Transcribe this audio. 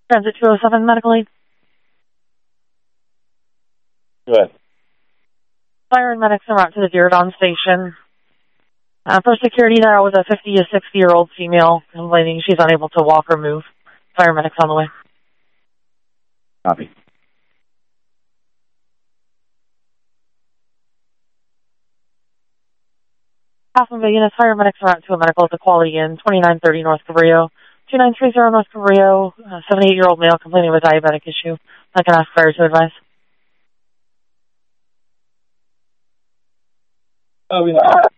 Transit 207 medical aid. Go ahead. Fire and medics en route to the Diridon station. For security, there was a 50 to 60-year-old female complaining she's unable to walk or move. Fire medics on the way. Copy. Half-Bay units, fire medics en route to a medical at the Quality Inn, 2930 North Cabrillo. 2930 North Cabrillo, 78-year-old male complaining of a diabetic issue. I can ask fire to advise. Oh,